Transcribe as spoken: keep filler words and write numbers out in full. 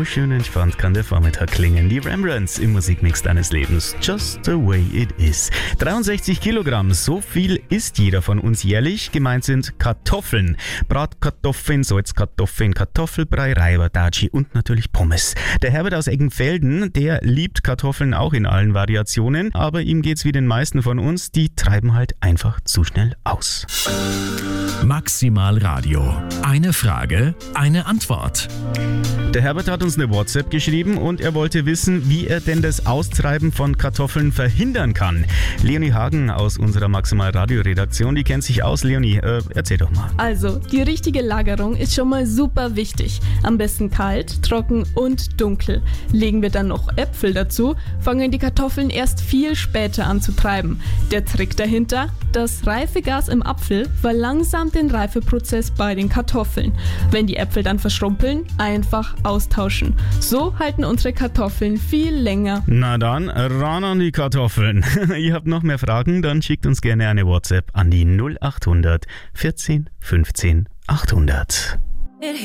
So schön entspannt kann der Vormittag klingen. Die Rembrandts im Musikmix deines Lebens. Just the way it is. dreiundsechzig Kilogramm, so viel isst jeder von uns jährlich. Gemeint sind Kartoffeln. Bratkartoffeln, Salzkartoffeln, Kartoffelbrei, Reiberdatschi und natürlich Pommes. Der Herbert aus Eggenfelden, der liebt Kartoffeln auch in allen Variationen. Aber ihm geht's wie den meisten von uns, die treiben halt einfach zu schnell aus. Maximal Radio. Eine Frage, eine Antwort. Der Herbert hat uns eine WhatsApp geschrieben und er wollte wissen, wie er denn das Austreiben von Kartoffeln verhindern kann. Leonie Hagen aus unserer Maximal Radio Redaktion, die kennt sich aus. Leonie, äh, erzähl doch mal. Also, die richtige Lagerung ist schon mal super wichtig. Am besten kalt, trocken und dunkel. Legen wir dann noch Äpfel dazu, fangen die Kartoffeln erst viel später an zu treiben. Der Trick dahinter? Das Reifegas im Apfel verlangsamt den Reifeprozess bei den Kartoffeln. Wenn die Äpfel dann verschrumpeln, einfach austauschen. So halten unsere Kartoffeln viel länger. Na dann, ran an die Kartoffeln. Ihr habt noch mehr Fragen? Dann schickt uns gerne eine WhatsApp an die null acht hundert vierzehn fünfzehn achthundert.